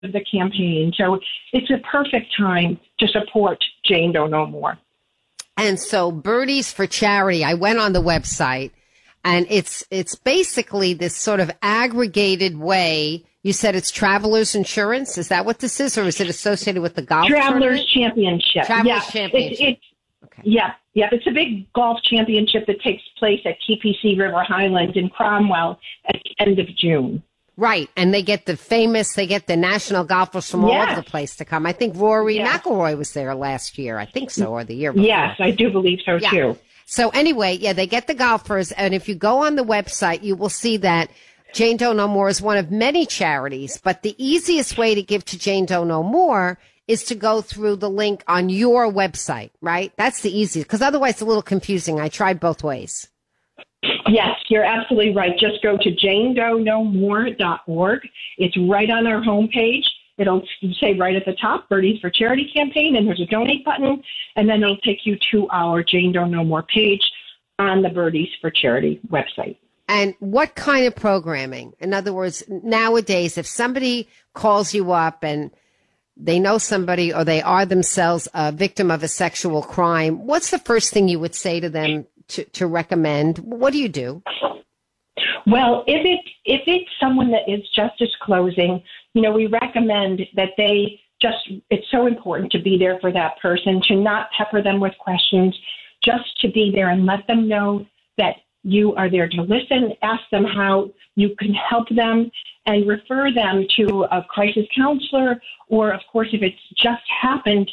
of the campaign. So it's a perfect time to support Jane Doe No More. And so Birdies for Charity, I went on the website, and it's basically this sort of aggregated way. You said it's Travelers Insurance. Is that what this is, or is it associated with the golf Travelers tournament? Championship. Travelers Championship. Okay. Yeah. It's a big golf championship that takes place at TPC River Highlands in Cromwell at the end of June. Right, and they get the national golfers from all over the place to come. I think Rory McIlroy was there last year. I think so, or the year before. Yes, I do believe so, too. So anyway, they get the golfers, and if you go on the website, you will see that Jane Doe No More is one of many charities, but the easiest way to give to Jane Doe No More is to go through the link on your website, right? That's the easiest, because otherwise it's a little confusing. I tried both ways. Yes, you're absolutely right. Just go to JaneDoeNoMore.org. It's right on our homepage. It'll say right at the top, Birdies for Charity campaign, and there's a donate button, and then it'll take you to our Jane Doe No More page on the Birdies for Charity website. And what kind of programming? In other words, nowadays, if somebody calls you up and they know somebody or they are themselves a victim of a sexual crime, what's the first thing you would say to them to recommend? What do you do? Well, if it's someone that is just disclosing, we recommend that it's so important to be there for that person, to not pepper them with questions, just to be there and let them know that you are there to listen, ask them how you can help them, and refer them to a crisis counselor, or, of course, if it's just happened,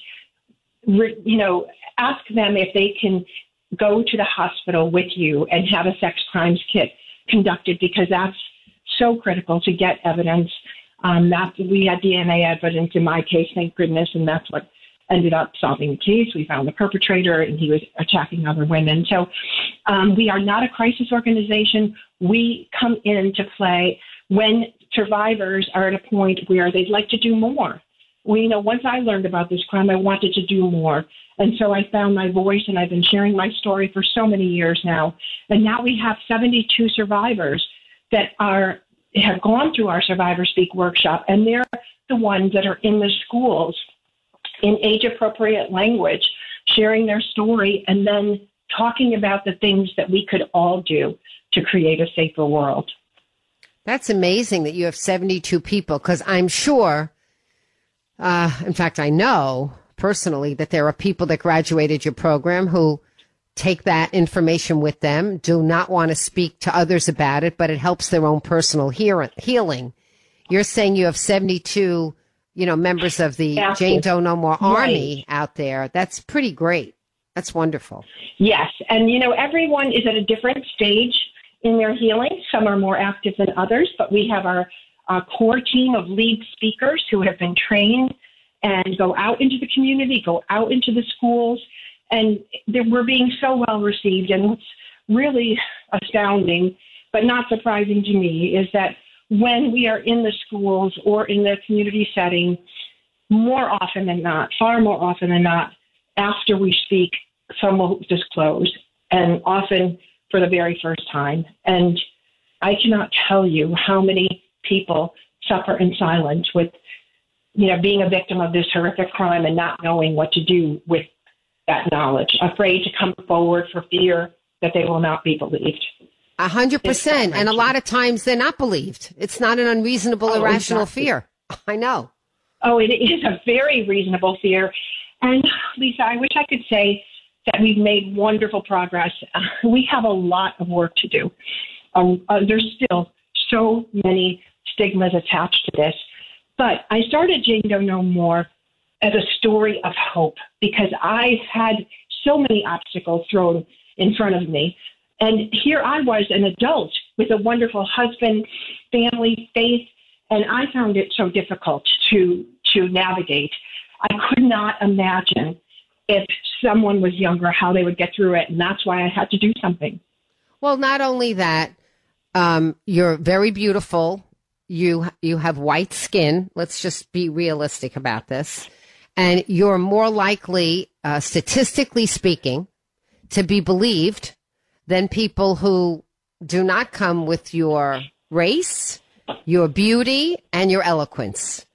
ask them if they can go to the hospital with you and have a sex crimes kit conducted, because that's so critical to get evidence. We had DNA evidence in my case, thank goodness, and that's what ended up solving the case. We found the perpetrator, and he was attacking other women. So we are not a crisis organization. We come into play when survivors are at a point where they'd like to do more. Once I learned about this crime, I wanted to do more. And so I found my voice, and I've been sharing my story for so many years now. And now we have 72 survivors that have gone through our Survivor Speak workshop, and they're the ones that are in the schools in age-appropriate language, sharing their story, and then talking about the things that we could all do to create a safer world. That's amazing that you have 72 people, because I'm sure, in fact, I know personally that there are people that graduated your program who take that information with them, do not want to speak to others about it, but it helps their own personal healing. You're saying you have 72, members of the Jane Doe No More Army out there. That's pretty great. That's wonderful. Yes. And, everyone is at a different stage in their healing. Some are more active than others, but we have our core team of lead speakers who have been trained and go out into the community, go out into the schools, and we're being so well received. And what's really astounding, but not surprising to me, is that when we are in the schools or in the community setting, more often than not, far more often than not, after we speak, someone will disclose, and often for the very first time. And I cannot tell you how many people suffer in silence with, being a victim of this horrific crime and not knowing what to do with that knowledge, afraid to come forward for fear that they will not be believed. 100%. And a lot of times they're not believed. It's not an unreasonable, irrational fear. I know. Oh, it is a very reasonable fear. And Lisa, I wish I could say that we've made wonderful progress. We have a lot of work to do. There's still so many stigmas attached to this. But I started Jane Doe No More as a story of hope, because I had so many obstacles thrown in front of me. And here I was, an adult with a wonderful husband, family, faith, and I found it so difficult to navigate. I could not imagine if someone was younger how they would get through it, and that's why I had to do something. Well, not only that, you're very beautiful. You have white skin. Let's just be realistic about this. And you're more likely, statistically speaking, to be believed than people who do not come with your race, your beauty, and your eloquence.